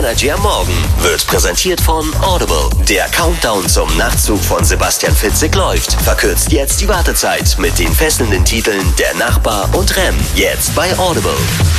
Energy am Morgen wird präsentiert von Audible. Der Countdown zum Nachtzug von Sebastian Fitzek läuft. Verkürzt jetzt die Wartezeit mit den fesselnden Titeln Der Nachbar und Rem. Jetzt bei Audible.